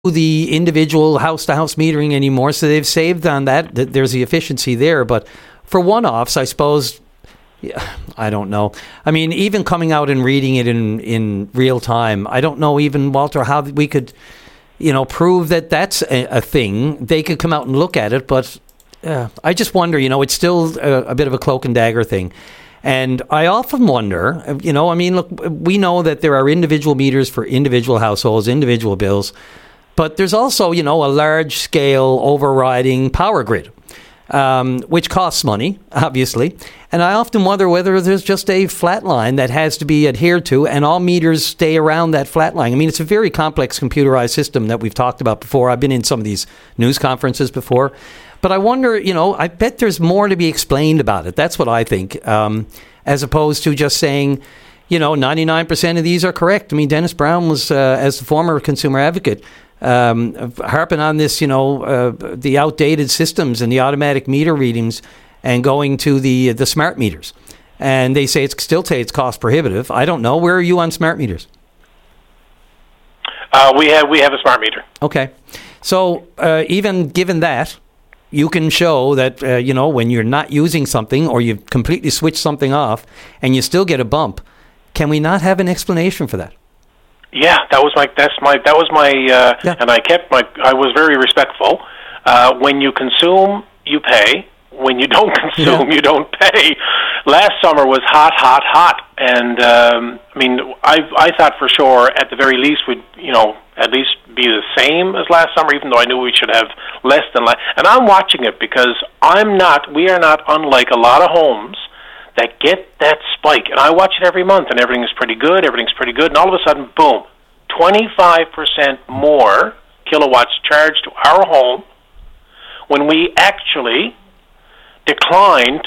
the individual house-to-house metering anymore, so they've saved on that. There's the efficiency there. But for one-offs, I suppose, I don't know. I mean, even coming out and reading it in real time, I don't know even, Walter, how we could, prove that that's a thing. They could come out and look at it, but I just wonder, it's still a bit of a cloak and dagger thing. And I often wonder, look, we know that there are individual meters for individual households, individual bills, but there's also, a large-scale overriding power grid, which costs money, obviously. And I often wonder whether there's just a flat line that has to be adhered to, and all meters stay around that flat line. I mean, it's a very complex computerized system that we've talked about before. I've been in some of these news conferences before. But I wonder, I bet there's more to be explained about it. That's what I think, as opposed to just saying, 99% of these are correct. I mean, Dennis Brown was, as the former consumer advocate, harping on this, the outdated systems and the automatic meter readings and going to the smart meters. And they say it's cost prohibitive. I don't know. Where are you on smart meters? We have a smart meter. Okay. So even given that, you can show that, when you're not using something or you've completely switched something off and you still get a bump, can we not have an explanation for that? Yeah, and I was very respectful. When you consume, you pay. When you don't consume, you don't pay. Last summer was hot. And, I thought for sure at the very least we'd, at least be the same as last summer, even though I knew we should have less than last. And I'm watching it because we are not unlike a lot of homes that get that spike. And I watch it every month, and everything's pretty good. And all of a sudden, boom, 25% more kilowatts charged to our home when we actually decreased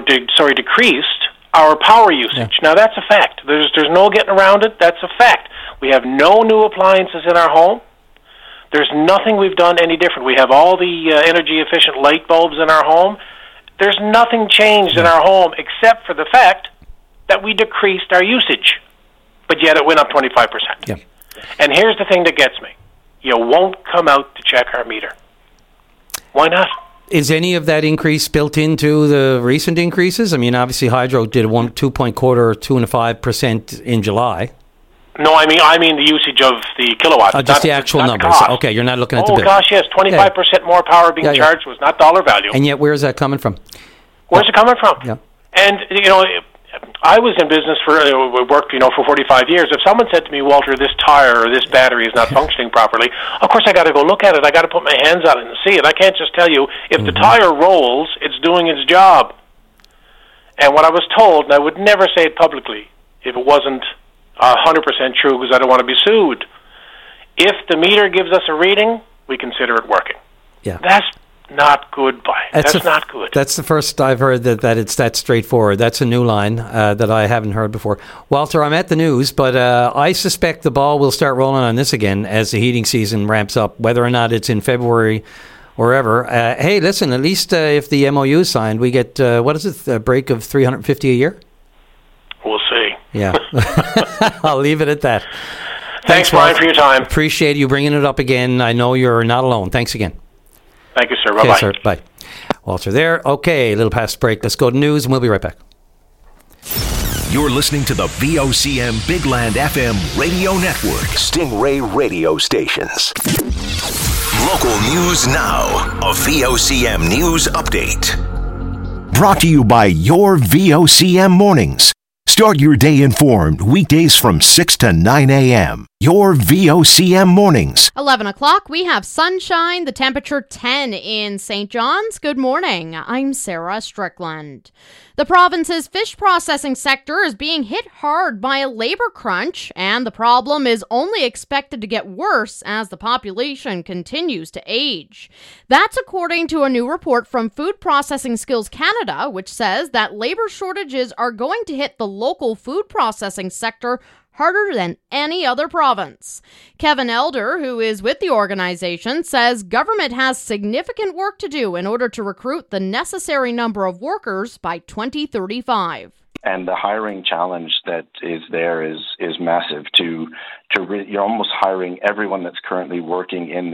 our power usage. Yeah. Now, that's a fact. There's no getting around it. That's a fact. We have no new appliances in our home. There's nothing we've done any different. We have all the energy-efficient light bulbs in our home. There's nothing changed in our home except for the fact that we decreased our usage, but yet it went up 25%. Yeah. And here's the thing that gets me. You won't come out to check our meter. Why not? Is any of that increase built into the recent increases? I mean, obviously, Hydro did 2.25% in July. No, I mean the usage of the kilowatts. Just the actual numbers. Okay, you're not looking at the bill. Oh, gosh, yes. 25% more power being charged was not dollar value. And yet, where is that coming from? Where's it coming from? Yeah. And, I was in business worked, for 45 years. If someone said to me, Walter, this tire or this battery is not functioning properly, of course I got to go look at it. I got to put my hands on it and see it. I can't just tell you, if the tire rolls, it's doing its job. And what I was told, and I would never say it publicly if it wasn't 100% true because I don't want to be sued. If the meter gives us a reading, we consider it working. Yeah. That's not good, That's not good. That's the first I've heard that it's that straightforward. That's a new line that I haven't heard before. Walter, I'm at the news, but I suspect the ball will start rolling on this again as the heating season ramps up, whether or not it's in February or ever. Hey, listen, at least if the MOU is signed, we get, a break of $350 a year? We'll see. Yeah. I'll leave it at that. Thanks, Brian, for your time. Appreciate you bringing it up again. I know you're not alone. Thanks again. Thank you, sir. Bye-bye. Okay, sir. Bye. Walter there. Okay, a little past break. Let's go to news, and we'll be right back. You're listening to the VOCM Bigland FM radio network. Stingray radio stations. Local news now. A VOCM news update. Brought to you by your VOCM mornings. Start your day informed weekdays from 6 to 9 a.m. Your VOCM mornings. 11 o'clock, we have sunshine, the temperature 10 in St. John's. Good morning. I'm Sarah Strickland. The province's fish processing sector is being hit hard by a labor crunch, and the problem is only expected to get worse as the population continues to age. That's according to a new report from Food Processing Skills Canada, which says that labor shortages are going to hit the local food processing sector harder than any other province. Kevin Elder, who is with the organization, says government has significant work to do in order to recruit the necessary number of workers by 2035. And the hiring challenge that is there is massive. You're almost hiring everyone that's currently working in